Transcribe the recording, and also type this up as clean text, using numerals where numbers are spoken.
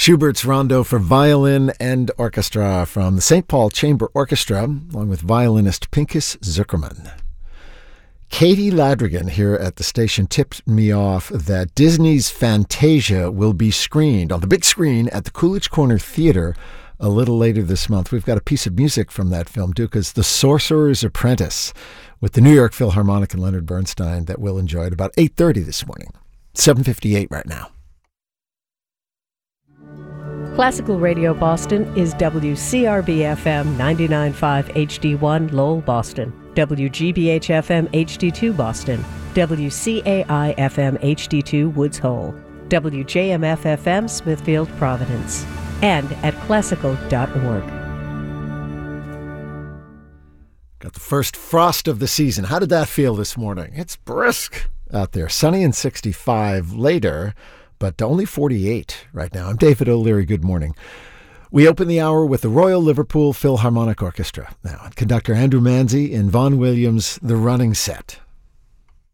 Schubert's Rondo for Violin and Orchestra from the St. Paul Chamber Orchestra, along with violinist Pinchas Zuckerman. Katie Ladrigan here at the station tipped me off that Disney's Fantasia will be screened on the big screen at the Coolidge Corner Theater a little later this month. We've got a piece of music from that film, Duka's The Sorcerer's Apprentice, with the New York Philharmonic and Leonard Bernstein that we'll enjoy at about 8:30 this morning. 7:58 right now. Classical Radio Boston is WCRB-FM 99.5 HD1 Lowell, Boston, WGBH-FM HD2 Boston, WCAI-FM HD2 Woods Hole, WJMF-FM Smithfield, Providence, and at classical.org. Got the first frost of the season. How did that feel this morning? It's brisk out there. Sunny and 65 later, but only 48 right now. I'm David O'Leary. Good morning. We open the hour with the Royal Liverpool Philharmonic Orchestra. Now, conductor Andrew Manzi in Vaughan Williams' The Running Set.